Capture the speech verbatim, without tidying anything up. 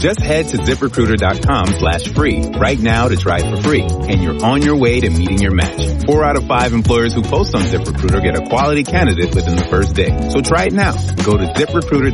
Just head to ZipRecruiter.com slash free right now to try it for free, and you're on your way to meeting your match. Four out of five employers who post on ZipRecruiter get a quality candidate within the first day. So try it now. Go to ZipRecruiter.